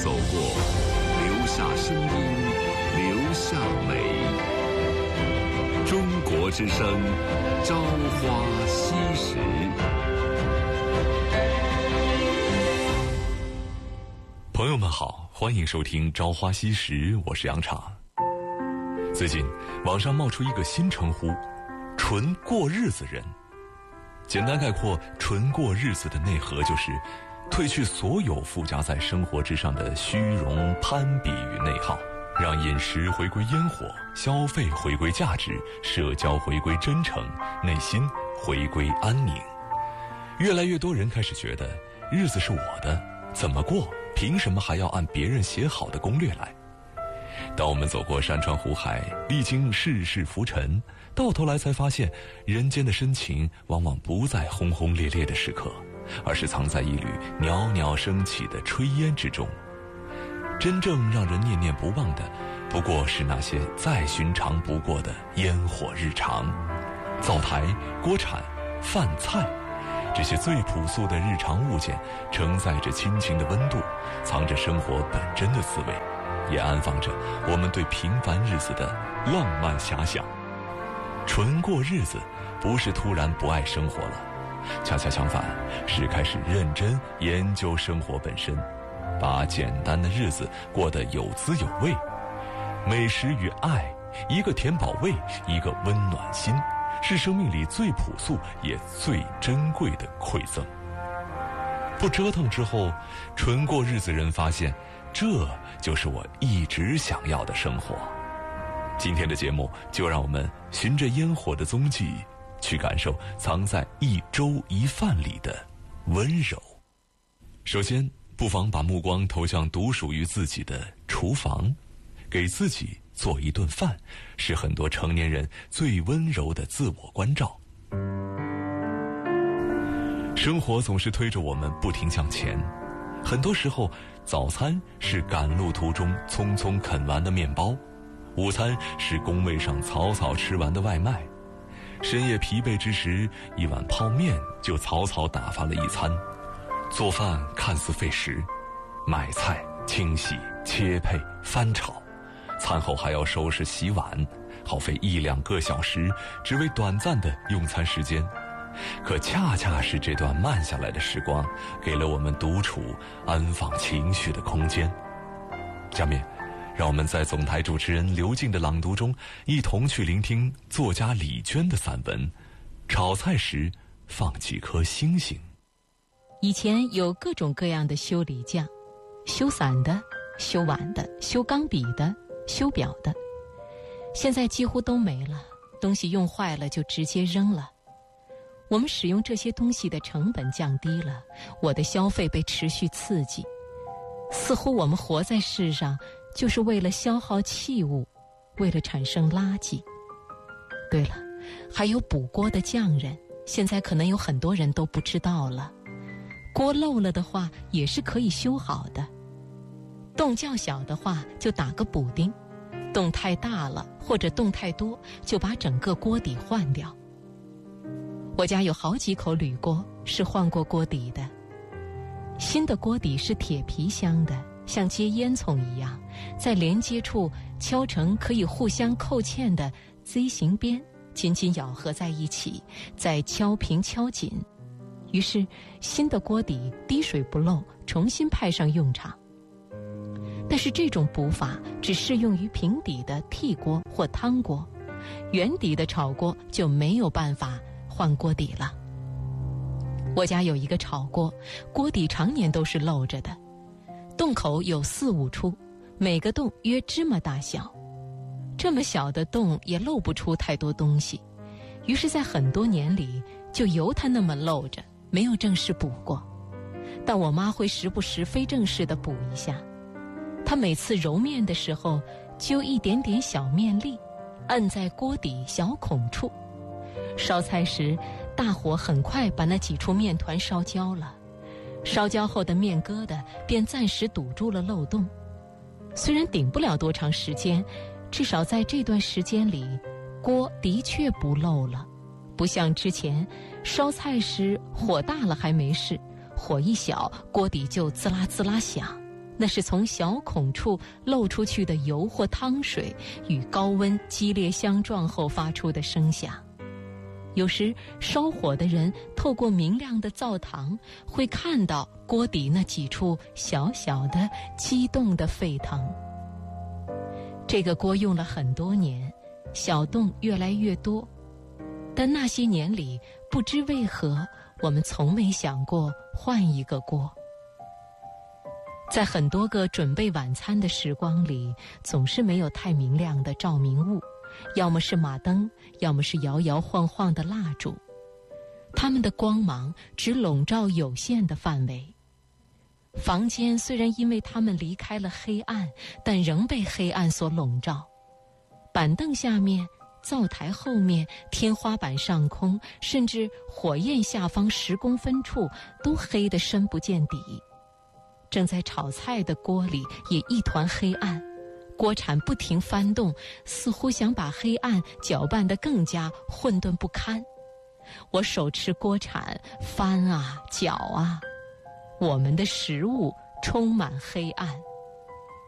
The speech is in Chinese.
走过，留下声音，留下美。中国之声，朝花夕拾。朋友们好，欢迎收听《朝花夕拾》，我是杨昶。最近网上冒出一个新称呼——纯过日子人。简单概括，纯过日子的内核就是褪去所有附加在生活之上的虚荣、攀比与内耗，让饮食回归烟火，消费回归价值，社交回归真诚，内心回归安宁。越来越多人开始觉得，日子是我的，怎么过，凭什么还要按别人写好的攻略来？当我们走过山川湖海，历经世事浮沉，到头来才发现，人间的深情往往不在轰轰烈烈的时刻，而是藏在一缕袅袅升起的炊烟之中。真正让人念念不忘的，不过是那些再寻常不过的烟火日常。灶台、锅铲、饭菜，这些最朴素的日常物件，承载着亲情的温度，藏着生活本真的滋味，也安放着我们对平凡日子的浪漫遐想。纯过日子，不是突然不爱生活了，恰恰相反，是开始认真研究生活本身，把简单的日子过得有滋有味。美食与爱，一个填饱胃，一个温暖心，是生命里最朴素也最珍贵的馈赠。不折腾之后，纯过日子人发现，这就是我一直想要的生活。今天的节目，就让我们循着烟火的踪迹，去感受藏在一粥一饭里的温柔。首先，不妨把目光投向独属于自己的厨房，给自己做一顿饭，是很多成年人最温柔的自我关照。生活总是推着我们不停向前，很多时候，早餐是赶路途中匆匆啃完的面包，午餐是工位上草草吃完的外卖，深夜疲惫之时，一碗泡面就草草打发了一餐。做饭看似费时，买菜、清洗、切配、翻炒，餐后还要收拾洗碗，耗费1-2个小时，只为短暂的用餐时间。可恰恰是这段慢下来的时光，给了我们独处、安放情绪的空间。下面，让我们在总台主持人刘静的朗读中，一同去聆听作家李娟的散文《炒菜时放几颗星星》。 以前有各种各样的修理匠，修伞的、修碗的、修钢笔的、修表的，现在几乎都没了，东西用坏了就直接扔了。我们使用这些东西的成本降低了，我的消费被持续刺激，似乎我们活在世上就是为了消耗器物，为了产生垃圾。对了，还有补锅的匠人，现在可能有很多人都不知道了。锅漏了的话也是可以修好的，洞较小的话就打个补丁，洞太大了或者洞太多就把整个锅底换掉。我家有好几口铝锅是换过锅底的，新的锅底是铁皮镶的，像接烟囱一样，在连接处敲成可以互相扣嵌的 Z 形边，紧紧咬合在一起，再敲平敲紧。于是新的锅底滴水不漏，重新派上用场。但是这种补法只适用于平底的屉锅或汤锅，圆底的炒锅就没有办法换锅底了。我家有一个炒锅，锅底常年都是漏着的，洞口有4-5处，每个洞约芝麻大小。这么小的洞也漏不出太多东西，于是在很多年里就由它那么漏着，没有正式补过。但我妈会时不时非正式地补一下，她每次揉面的时候揪一点点小面粒，摁在锅底小孔处，烧菜时大火很快把那几处面团烧焦了，烧焦后的面疙瘩便暂时堵住了漏洞。虽然顶不了多长时间，至少在这段时间里，锅的确不漏了，不像之前烧菜时火大了还没事，火一小锅底就滋啦滋啦响， 那是从小孔处漏出去的油或汤水与高温激烈相撞后发出的声响。有时烧火的人透过明亮的灶膛会看到锅底那几处小小的激动的沸腾。这个锅用了很多年，小洞越来越多，但那些年里不知为何我们从没想过换一个锅。在很多个准备晚餐的时光里，总是没有太明亮的照明物，要么是马灯，要么是摇摇晃晃的蜡烛，它们的光芒只笼罩有限的范围。房间虽然因为它们离开了黑暗，但仍被黑暗所笼罩。板凳下面、灶台后面、天花板上空，甚至火焰下方10公分处，都黑得深不见底。正在炒菜的锅里也一团黑暗，锅铲不停翻动，似乎想把黑暗搅拌得更加混沌不堪。我手持锅铲翻啊搅啊，我们的食物充满黑暗。